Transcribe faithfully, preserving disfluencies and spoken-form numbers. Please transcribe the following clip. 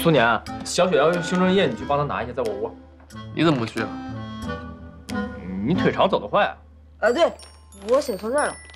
苏年，小雪要用修正液，你去帮她拿一下，在我屋。 你怎么不去啊？ 你腿长走得快啊？ 啊，对，我写错字了。